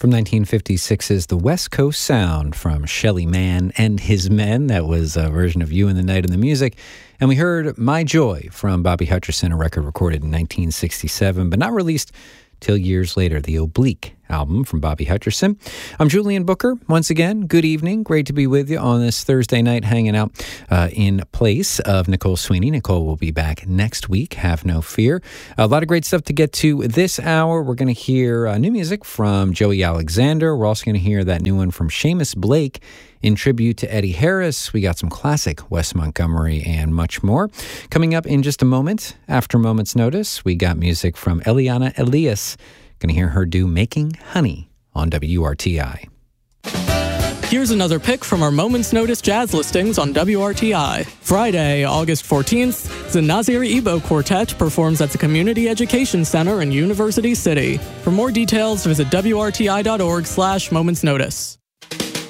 From 1956's The West Coast Sound from Shelly Manne and His Men. That was a version of You and the Night and the Music. And we heard My Joy from Bobby Hutcherson, a record recorded in 1967, but not released till years later, the Oblique album from Bobby Hutcherson. I'm Julian Booker. Once again, good evening. Great to be with you on this Thursday night, hanging out in place of Nicole Sweeney. Nicole will be back next week, have no fear. A lot of great stuff to get to this hour. We're going to hear new music from Joey Alexander. We're also going to hear that new one from Seamus Blake in tribute to Eddie Harris. We got some classic Wes Montgomery and much more. Coming up in just a moment, after Moment's Notice, we got music from Eliana Elias. Going to hear her do Making Honey on WRTI. Here's another pick from our Moment's Notice jazz listings on WRTI. Friday, August 14th, the Nazir Ebo Quartet performs at the Community Education Center in University City. For more details, visit WRTI.org/momentsnotice.